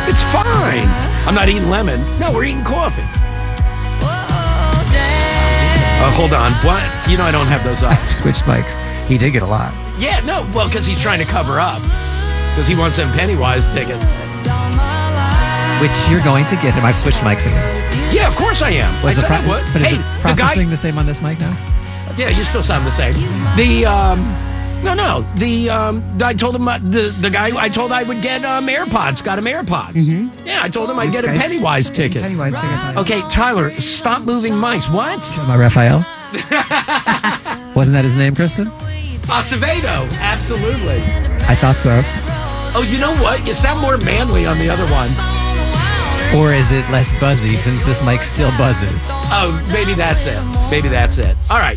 It's fine. I'm not eating lemon. No, we're eating coffee. Hold on. What? You know I don't have those up. Switched mics. He did get a lot. Yeah, no. Well, because he's trying to cover up. Because he wants them Pennywise tickets. Which you're going to get him. I've switched mics again. Yeah, of course I am. I said I would. But is Hey, it the processing guy... the same on this mic now? Yeah, you still sound the same. I told him the guy I told I would get AirPods. Got him AirPods. Mm-hmm. Yeah, I told him I'd get him Pennywise tickets. Pennywise tickets. Okay, Tyler, stop moving mics. What? My Raphael? Wasn't that his name, Kristen? Acevedo. Absolutely. I thought so. Oh, you know what? You sound more manly on the other one. Or is it less buzzy since this mic still buzzes? Oh, maybe that's it. Maybe that's it. All right.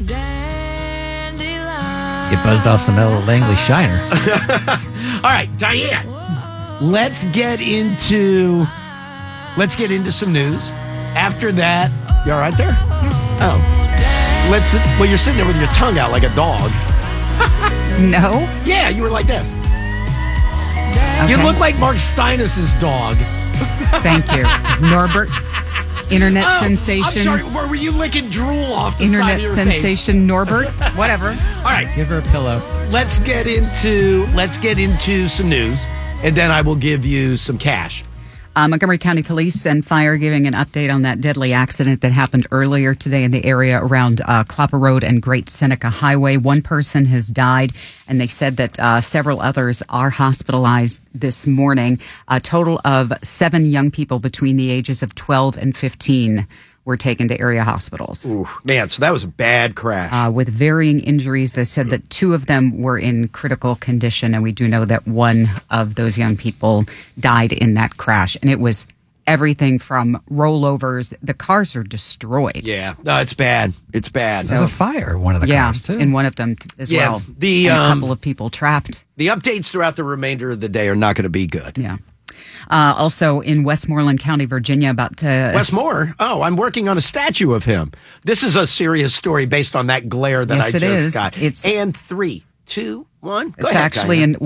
You buzzed off some Ella Langley Shiner. All right, Diane. Let's get into some news. After that, you all right there? Oh. Well, you're sitting there with your tongue out like a dog. No. Yeah, you were like this. Okay. You look like Mark Steinis' dog. Thank you. Norbert, internet sensation. I'm sorry, were you licking drool off the internet side of your sensation face? Norbert? Whatever. All right. Give her a pillow. Let's get into some news, and then I will give you some cash. Montgomery County Police and Fire giving an update on that deadly accident that happened earlier today in the area around Clapper Road and Great Seneca Highway. One person has died, and they said that several others are hospitalized this morning. A total of 7 young people between the ages of 12 and 15 were taken to area hospitals. Ooh, man, so that was a bad crash. With varying injuries. They said that 2 of them were in critical condition, and we do know that one of those young people died in that crash. And it was everything from rollovers. The cars are destroyed. Yeah, no, it's bad. It's bad. There's a fire in one of the cars, too. In one of them as well. And a couple of people trapped. The updates throughout the remainder of the day are not going to be good. Yeah. Also in Westmoreland County, Virginia, about Westmore? Oh, I'm working on a statue of him. This is a serious story based on that glare that I just got. And 3, 2, 1. It's actually in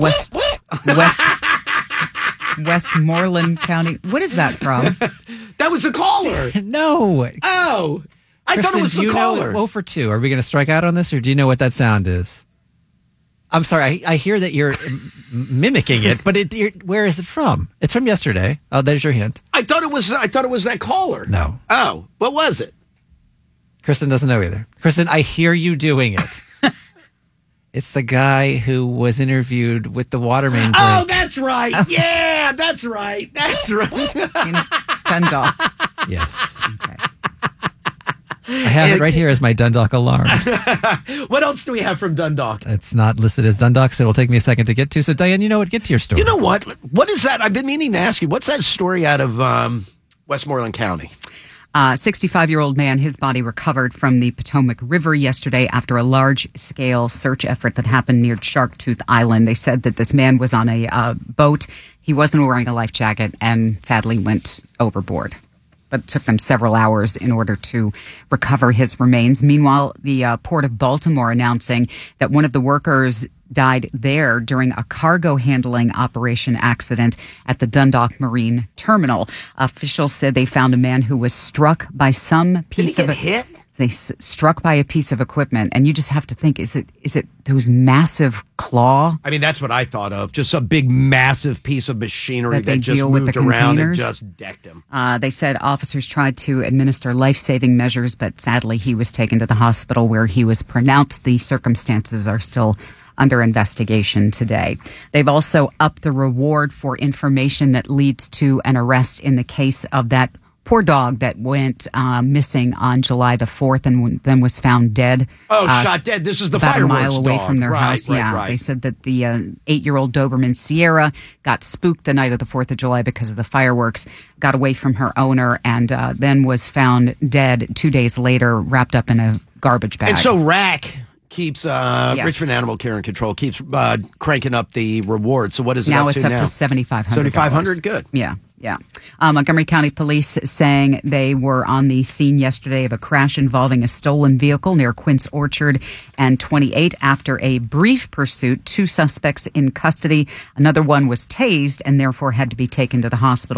Westmoreland County. What is that from? That was the caller. No. Oh, I Kristen, thought it was the caller. 0 for 2. Are we going to strike out on this, or do you know what that sound is? I'm sorry. I hear that you're mimicking it, but where is it from? It's from yesterday. Oh, there's your hint. I thought it was that caller. No. Oh, what was it? Kristen doesn't know either. Kristen, I hear you doing it. It's the guy who was interviewed with the water main break. Oh, that's right. Yeah, that's right. That's right. In Dundalk. Yes. Okay. I have it right here as my Dundalk alarm. What else do we have from Dundalk? It's not listed as Dundalk, so it'll take me a second to get to. So, Diane, you know what? Get to your story. You know what? What is that? I've been meaning to ask you. What's that story out of Westmoreland County? 65-year-old man, his body recovered from the Potomac River yesterday after a large-scale search effort that happened near Sharktooth Island. They said that this man was on a boat. He wasn't wearing a life jacket and sadly went overboard. But it took them several hours in order to recover his remains. Meanwhile, the Port of Baltimore announcing that one of the workers died there during a cargo handling operation accident at the Dundalk Marine Terminal. Officials said they found a man who was struck by some piece of hit. They struck by a piece of equipment, and you just have to think: is it those massive claw? I mean, that's what I thought of. Just a big, massive piece of machinery that just deal moved with the around containers. And just decked him. They said officers tried to administer life-saving measures, but sadly, he was taken to the hospital where he was pronounced. The circumstances are still under investigation today. They've also upped the reward for information that leads to an arrest in the case of that poor dog that went missing on July the 4th and then was found dead. Oh, shot dead. This is the about fireworks a mile away dog. from their house. Right. They said that the 8-year-old Doberman Sierra got spooked the night of the 4th of July because of the fireworks, got away from her owner, and then was found dead 2 days later, wrapped up in a garbage bag. And so RAC keeps Richmond Animal Care and Control keeps cranking up the reward. So what is it now? Up It's to up now? to $7,500. $7,500. Good. Yeah. Montgomery County Police saying they were on the scene yesterday of a crash involving a stolen vehicle near Quince Orchard and 28. After a brief pursuit, 2 suspects in custody. Another one was tased and therefore had to be taken to the hospital.